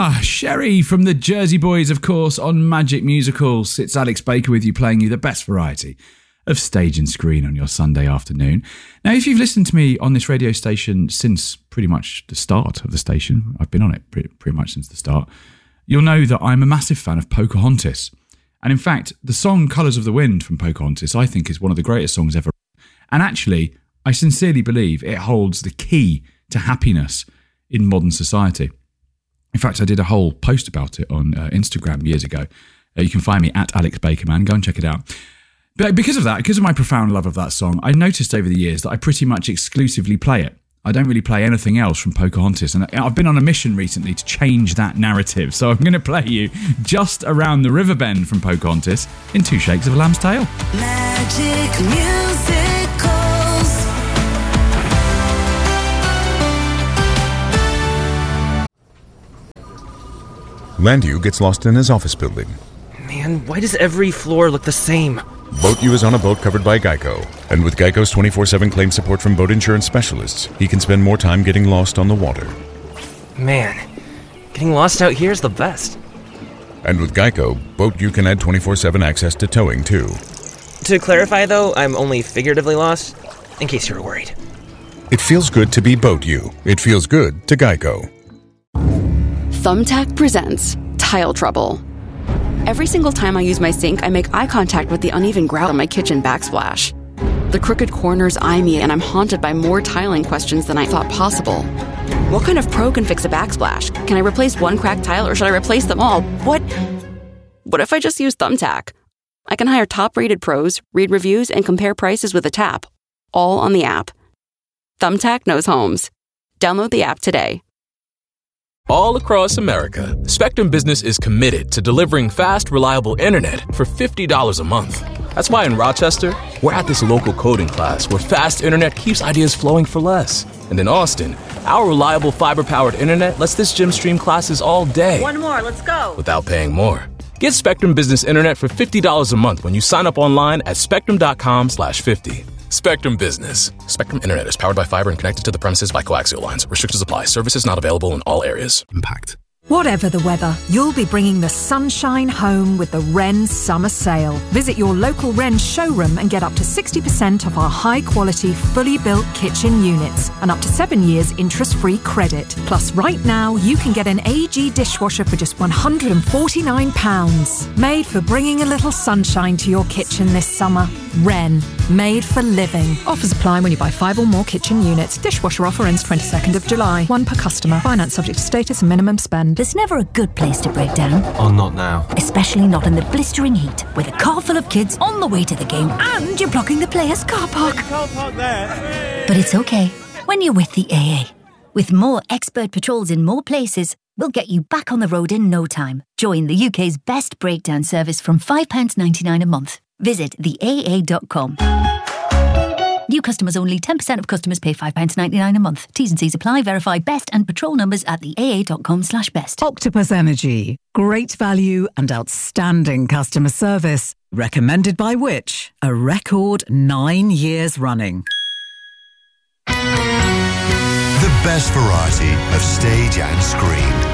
Sherry from the Jersey Boys, of course, on Magic Musicals. It's Alex Baker with you, playing you the best variety of stage and screen on your Sunday afternoon. Now, if you've listened to me on this radio station since pretty much the start of the station, I've been on it pretty much since the start, you'll know that I'm a massive fan of Pocahontas. And in fact, the song Colours of the Wind from Pocahontas, I think, is one of the greatest songs ever. And actually, I sincerely believe it holds the key to happiness in modern society. In fact, I did a whole post about it on Instagram years ago. You can find me at Alex Bakerman. Go and check it out. But because of my profound love of that song, I noticed over the years that I pretty much exclusively play it. I don't really play anything else from Pocahontas, and I've been on a mission recently to change that narrative. So I'm going to play you Just Around the River Bend from Pocahontas in 2 Shakes of a Lamb's Tail. Magic musicals. Landu gets lost in his office building. Man, why does every floor look the same? Boat U is on a boat covered by Geico. And with Geico's 24/7 claim support from boat insurance specialists, he can spend more time getting lost on the water. Man, getting lost out here is the best. And with Geico, Boat U can add 24/7 access to towing, too. To clarify, though, I'm only figuratively lost, in case you were worried. It feels good to be Boat U. It feels good to Geico. Thumbtack presents Tile Trouble. Every single time I use my sink, I make eye contact with the uneven grout on my kitchen backsplash. The crooked corners eye me, and I'm haunted by more tiling questions than I thought possible. What kind of pro can fix a backsplash? Can I replace one cracked tile, or should I replace them all? What if I just use Thumbtack? I can hire top-rated pros, read reviews, and compare prices with a tap, all on the app. Thumbtack knows homes. Download the app today. All across America, Spectrum Business is committed to delivering fast, reliable internet for $50 a month. That's why in Rochester, we're at this local coding class where fast internet keeps ideas flowing for less. And in Austin, our reliable fiber-powered internet lets this gym stream classes all day. One more, let's go. Without paying more. Get Spectrum Business internet for $50 a month when you sign up online at spectrum.com/50. Spectrum Business. Spectrum Internet is powered by fiber and connected to the premises by coaxial lines. Restrictions apply. Services not available in all areas. Impact. Whatever the weather, you'll be bringing the sunshine home with the Wren Summer Sale. Visit your local Wren showroom and get up to 60% off our high-quality, fully built kitchen units and up to 7 years interest-free credit. Plus, right now, you can get an AG dishwasher for just £149. Made for bringing a little sunshine to your kitchen this summer. Wren. Made for living. Offers apply when you buy 5 or more kitchen units. Dishwasher offer ends 22nd of July. 1 per customer. Finance subject to status and minimum spend. There's never a good place to break down. Oh, not now. Especially not in the blistering heat, with a car full of kids on the way to the game and you're blocking the players' car park. Car park there. But it's okay when you're with the AA. With more expert patrols in more places, we'll get you back on the road in no time. Join the UK's best breakdown service from £5.99 a month. Visit theaa.com. New customers only. 10% of customers pay £5.99 a month. T's and C's apply. Verify best and patrol numbers at theaa.com/best. Octopus Energy. Great value and outstanding customer service. Recommended by which? A record 9 years running. The best variety of stage and screen.